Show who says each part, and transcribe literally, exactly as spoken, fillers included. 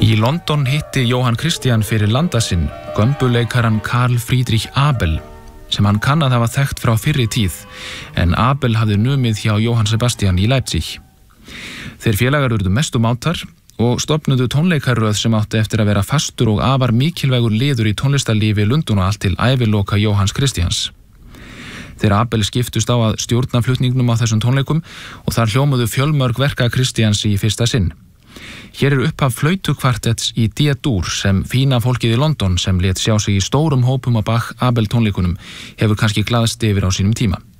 Speaker 1: Í London hitti Jóhann Christian fyrir landa sinn gömbuleikaran Carl Friedrich Abel, sem hann kann að hafa þekkt frá fyrri tíð, en Abel hafði numið hjá Johann Sebastian í Leipzig. Þeir félagar urðu mestu mátar og stofnuðu tónleikaröð sem átti eftir að vera fastur og afar mikilvægur liður í tónlistarlífi Lundúna allt til æviloka Jóhanns Christians. Þeir Abel skiptust á að stjórna flutningnum á þessum tónleikum og þar hljómuðu fjölmörg verka Christians í fyrsta sinn. Hér er upphaf flautukvartetts í D-dur sem fína fólkið í London sem lét sjá sig í stórum hópum á Bach Abel tónleikunum hefur kannski glaðst yfir á sínum tíma.